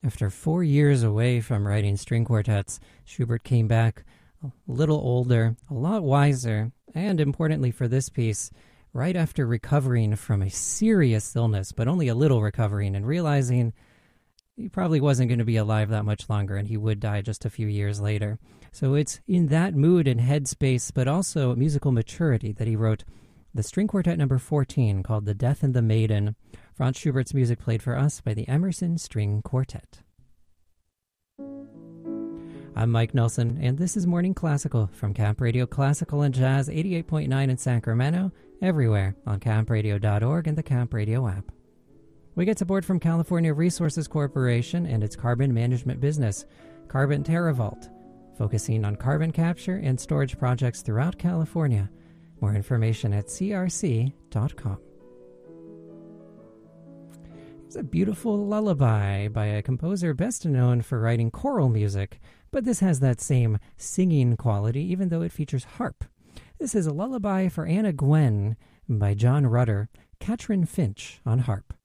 After 4 years away from writing string quartets, Schubert came back a little older, a lot wiser, and importantly for this piece, right after recovering from a serious illness, but only a little recovering, and realizing he probably wasn't going to be alive that much longer, and he would die just a few years later. So it's in that mood and headspace, but also musical maturity, that he wrote the string quartet number 14, called The Death and the Maiden. Franz Schubert's music played for us by the Emerson String Quartet. I'm Mike Nelson, and this is Morning Classical from Camp Radio Classical and Jazz 88.9 in Sacramento, everywhere on campradio.org and the Camp Radio app. We get support from California Resources Corporation and its carbon management business, Carbon TerraVault, focusing on carbon capture and storage projects throughout California. More information at crc.com. It's a beautiful lullaby by a composer best known for writing choral music, but this has that same singing quality even though it features harp. This is a lullaby for Anna Gwen by John Rutter, Katrin Finch on harp.